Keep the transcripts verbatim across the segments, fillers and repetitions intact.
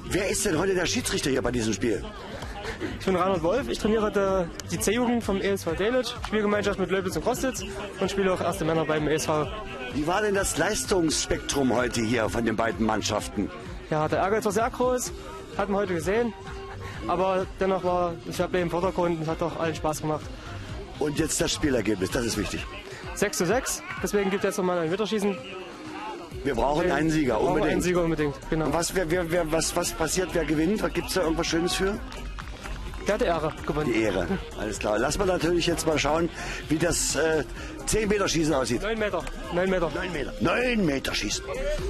Wer ist denn heute der Schiedsrichter hier bei diesem Spiel? Ich bin Reinhard Wolf, ich trainiere die C-Jugend vom E S V Delitzsch, Spielgemeinschaft mit Löbnitz und Krostitz und spiele auch erste Männer beim E S V. Wie war denn das Leistungsspektrum heute hier von den beiden Mannschaften? Ja, der Ehrgeiz war sehr groß, hat man heute gesehen, aber dennoch war das Fairplay im Vordergrund und hat doch allen Spaß gemacht. Und jetzt das Spielergebnis, das ist wichtig. sechs zu sechs, deswegen gibt es jetzt nochmal ein Winterschießen. Wir brauchen einen Sieger, Wir brauchen unbedingt. einen Sieger unbedingt, genau. Und was, wer, wer, wer, was, was passiert, wer gewinnt? Gibt es da irgendwas Schönes für? Der hat die Ehre gewonnen. Die Ehre, alles klar. Lass mal natürlich jetzt mal schauen, wie das äh, zehn Meter Schießen aussieht. neun Meter, neun Meter. neun Meter. neun Meter Schießen.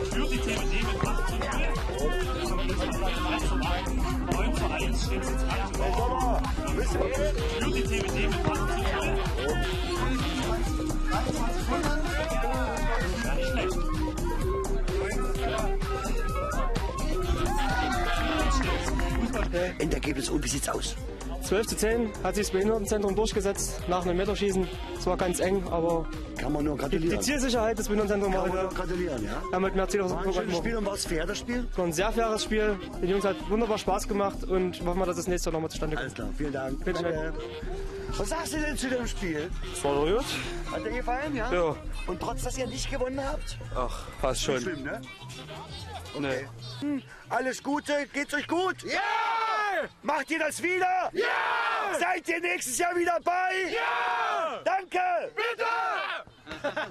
Endergebnis und wie sieht's aus? zwölf zu zehn hat sich das Behindertenzentrum durchgesetzt nach einem Meterschießen. Es war ganz eng, aber Kann man nur die, gratulieren. die Zielsicherheit des Behindertenzentrums Kann man war nur gratulieren, ja? ja, mit Mercedes War ein schönes Spiel und war es fair, das Spiel? Es war ein sehr faires Spiel. Den Jungs hat wunderbar Spaß gemacht und hoffen wir, dass das nächste Jahr nochmal zustande kommt. Alles klar, vielen Dank. Bitte schön. Danke. Was sagst du denn zu dem Spiel? Das war doch gut. Hat dir gefallen, ja? Ja. Und trotz, dass ihr nicht gewonnen habt? Ach, passt schon. Schlimm, ne? Okay. Hm, alles Gute, geht's euch gut? Ja! Macht ihr das wieder? Ja! Seid ihr nächstes Jahr wieder bei? Ja! Danke! Bitte!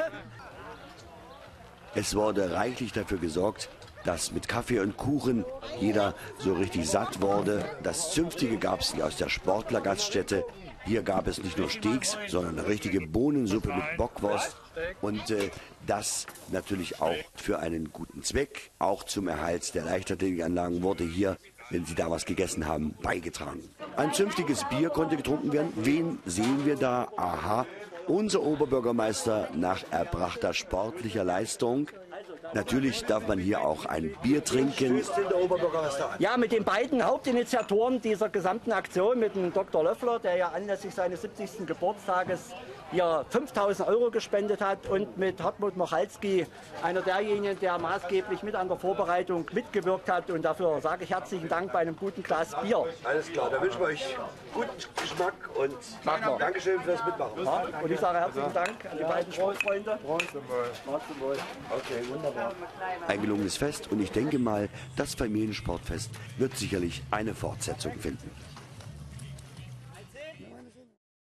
Es wurde reichlich dafür gesorgt, dass mit Kaffee und Kuchen jeder so richtig satt wurde. Das Zünftige gab es aus der Sportlergaststätte. Hier gab es nicht nur Steaks, sondern eine richtige Bohnensuppe mit Bockwurst. Und äh, das natürlich auch für einen guten Zweck. Auch zum Erhalt der Leichtathletikanlagen wurde hier, wenn Sie da was gegessen haben, beigetragen. Ein zünftiges Bier konnte getrunken werden. Wen sehen wir da? Aha, unser Oberbürgermeister nach erbrachter sportlicher Leistung. Natürlich darf man hier auch ein Bier trinken. Ja, mit den beiden Hauptinitiatoren dieser gesamten Aktion, mit dem Doktor Löffler, der ja anlässlich seines siebzigsten Geburtstages hier fünftausend Euro gespendet hat, und mit Hartmut Mochalski, einer derjenigen, der maßgeblich mit an der Vorbereitung mitgewirkt hat. Und dafür sage ich herzlichen Dank bei einem guten Glas Bier. Alles klar, da wünschen wir euch guten Geschmack und Dankeschön fürs Mitmachen. Ja, und ich sage herzlichen Dank an die beiden Sportfreunde. Okay, wunderbar. Ein gelungenes Fest und ich denke mal, das Familiensportfest wird sicherlich eine Fortsetzung finden.